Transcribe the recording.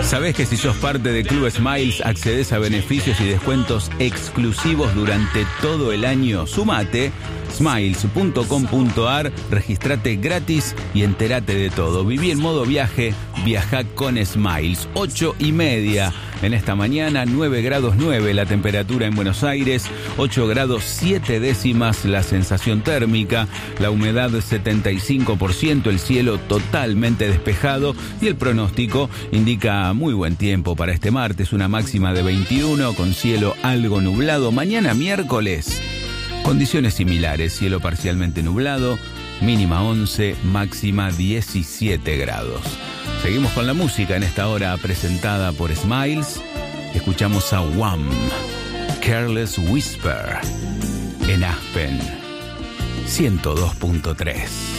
¿Sabés que si sos parte de Club Smiles accedes a beneficios y descuentos exclusivos durante todo el año? Sumate, smiles.com.ar, registrate gratis y entérate de todo. Viví en modo viaje, viajá con Smiles. 8:30 en esta mañana, 9 grados 9 la temperatura en Buenos Aires, 8 grados 7 décimas la sensación térmica, la humedad 75%, el cielo totalmente despejado y el pronóstico indica muy buen tiempo para este martes, una máxima de 21 con cielo algo nublado. Mañana miércoles, condiciones similares, cielo parcialmente nublado, mínima 11, máxima 17 grados. Seguimos con la música en esta hora presentada por Smiles. Escuchamos a Wham, Careless Whisper, en Aspen 102.3.